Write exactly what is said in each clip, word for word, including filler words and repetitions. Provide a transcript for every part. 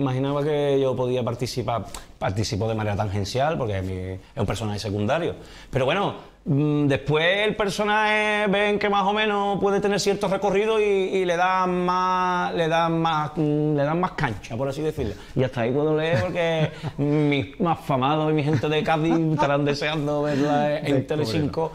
imaginaba que yo podía participar. Participo de manera tangencial porque mi, es un personaje secundario. Pero bueno, mmm, después el personaje ven que más o menos puede tener cierto recorrido y, y le dan más, le dan más, mmm, le dan más cancha, por así decirlo. Y hasta ahí puedo leer porque mis más famados y mi gente de Cádiz estarán deseando verla en Telecinco.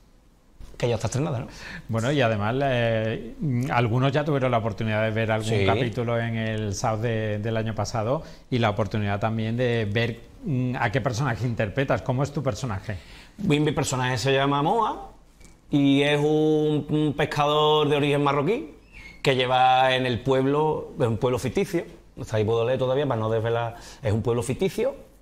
Que ya está estrenada, ¿no? Bueno, y además eh, algunos ya tuvieron la oportunidad de ver algún sí. capítulo en el South de, del año pasado y la oportunidad también de ver mm, a qué personaje interpretas. ¿Cómo es tu personaje? Mi, mi personaje se llama Moa y es un, un pescador de origen marroquí que lleva en el pueblo, es un pueblo ficticio, hasta ahí puedo leer todavía para no desvelar, es un pueblo ficticio.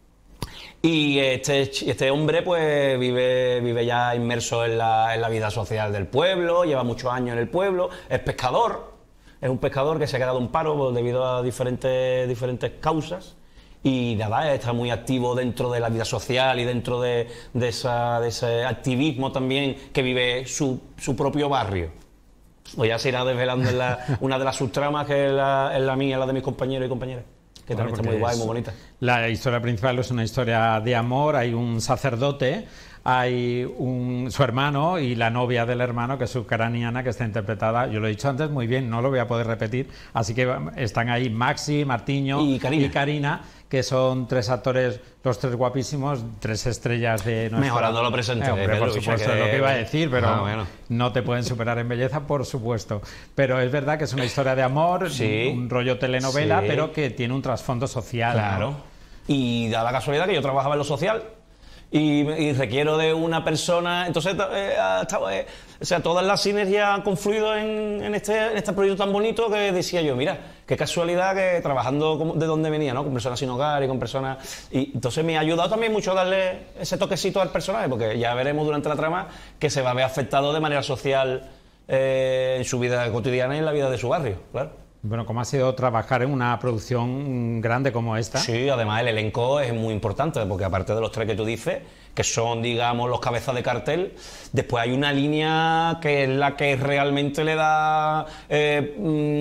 Y este, este hombre pues vive, vive ya inmerso en la, en la vida social del pueblo, lleva muchos años en el pueblo, es pescador, es un pescador que se ha quedado en paro pues, debido a diferentes, diferentes causas y nada, está muy activo dentro de la vida social y dentro de, de, esa, de ese activismo también que vive su, su propio barrio. Pues ya se irá desvelando en la, una de las subtramas que es la, es la mía, la de mis compañeros y compañeras. Que Claro, también está muy guay, muy bonita. La historia principal es una historia de amor, hay un sacerdote, hay un, su hermano y la novia del hermano, que es ucraniana, que está interpretada, yo lo he dicho antes, muy bien, no lo voy a poder repetir, así que están ahí Maxi, Martiño y Karina, y Karina que son tres actores, los tres guapísimos, tres estrellas de nuestra... Mejorando lo presente. Eh, hombre, Pedro, por supuesto, que... es lo que iba a decir, pero ah, bueno. no te pueden superar en belleza, por supuesto. Pero es verdad que es una historia de amor, sí, un rollo telenovela, sí, pero que tiene un trasfondo social. Claro. ¿no? Y da la casualidad que yo trabajaba en lo social y, y requiero de una persona, entonces eh, eh, o sea, todas las sinergias han confluido en, en, este, en este proyecto tan bonito que decía yo, mira, qué casualidad que trabajando de donde venía, ¿no? Con personas sin hogar y con personas... Y entonces me ha ayudado también mucho darle ese toquecito al personaje, porque ya veremos durante la trama que se va a ver afectado de manera social eh, en su vida cotidiana y en la vida de su barrio, claro. Bueno, ¿cómo ha sido trabajar en una producción grande como esta? Sí, además el elenco es muy importante, porque aparte de los tres que tú dices, que son, digamos, los cabezas de cartel, después hay una línea que es la que realmente le da eh,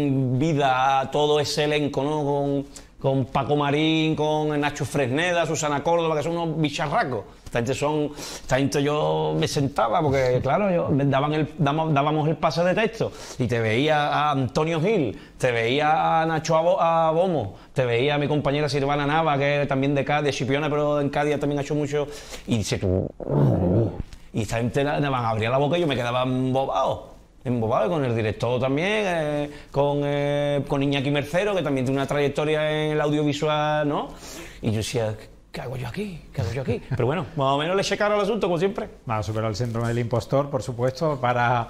vida a todo ese elenco, ¿no? Con, con Paco Marín, con Nacho Fresneda, Susana Córdoba, que son unos bicharracos. Esta gente son, esta gente yo me sentaba porque, claro, yo, daban el, dábamos, dábamos el pase de texto y te veía a Antonio Gil, te veía a Nacho Abomo, te veía a mi compañera Silvana Nava, que es también de Cádiz, Chipiona, pero en Cádiz también ha hecho mucho, y dice tú, madre mía, y esta gente nada, abría la boca y yo me quedaba embobado. Embobado, con el director también, eh, con, eh, con Iñaki Mercero, que también tiene una trayectoria en el audiovisual, ¿no? Y yo decía, ¿qué hago yo aquí? ¿Qué hago yo aquí? Pero bueno, más o menos le eché caro al asunto, como siempre. Va a superar el síndrome del impostor, por supuesto, para,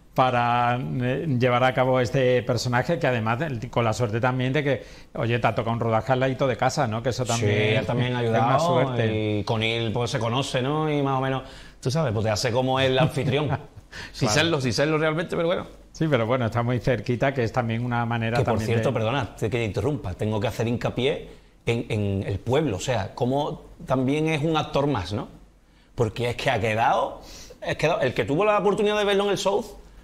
para eh, llevar a cabo este personaje, que además, con la suerte también de que, oye, te ha tocado un rodaje al ladito de casa, ¿no? Que eso también, sí, también ha ayudado, es una suerte. Y con él pues se conoce, ¿no? Y más o menos, tú sabes, pues te hace como el anfitrión. Sin claro. serlo, sin serlo realmente, pero bueno. Sí, pero bueno, está muy cerquita, que es también una manera... Que por también cierto, de... perdona, te que te interrumpa, tengo que hacer hincapié en, en el pueblo, o sea, como también es un actor más, ¿no? Porque es que ha quedado, es que el que tuvo la oportunidad de verlo en el South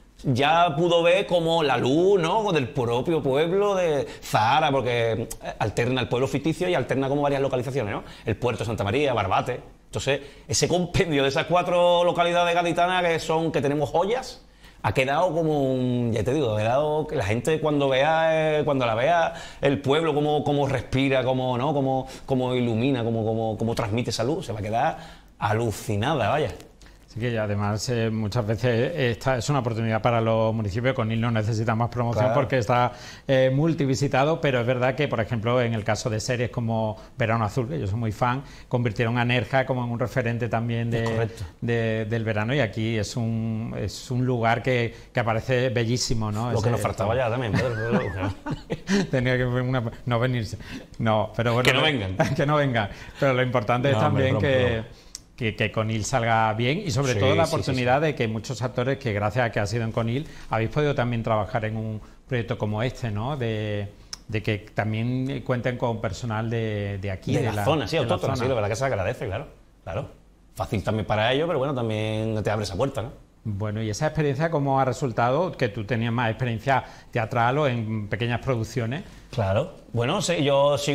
ya pudo ver como la luz, ¿no? Del propio pueblo de Zahara, porque alterna el pueblo ficticio y alterna como varias localizaciones, ¿no? El puerto de Santa María, Barbate. Entonces, ese compendio de esas cuatro localidades gaditanas que son, que tenemos joyas, ha quedado como un, ya te digo, ha quedado que la gente cuando vea, eh, cuando la vea el pueblo, cómo, cómo respira, cómo, ¿no? cómo, cómo ilumina, cómo, cómo, cómo transmite esa luz, se va a quedar alucinada, vaya. Así que además eh, muchas veces esta es una oportunidad para los municipios. Conil no necesita más promoción, claro, porque está eh, multivisitado, pero es verdad que, por ejemplo, en el caso de series como Verano Azul, que yo soy muy fan, convirtieron a Nerja como en un referente también de, de, del verano, y aquí es un, es un lugar que, que aparece bellísimo, ¿no? Lo Ese, que nos faltaba ya también, Pedro. Tenía que una, no venirse. No, pero bueno, que no vengan. Que no vengan. Pero lo importante no, es también hombre, que... Broma. Que, que Conil salga bien y sobre sí, todo la oportunidad sí, sí, sí. de que muchos actores, que gracias a que ha sido en Conil, habéis podido también trabajar en un proyecto como este, ¿no? De, de que también cuenten con personal de, de aquí. De, de la, la zona, sí, autóctona, sí, la verdad que se agradece, claro, claro. Fácil también para ellos, pero bueno, también te abre esa puerta, ¿no? Bueno, ¿y esa experiencia cómo ha resultado? Que tú tenías más experiencia teatral o en pequeñas producciones. Claro, bueno, sí, yo sí.